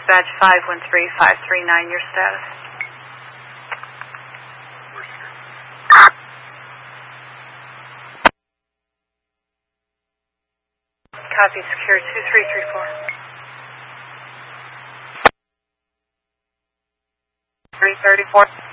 dispatch 513539, your status. Copy, secure 2334. 334.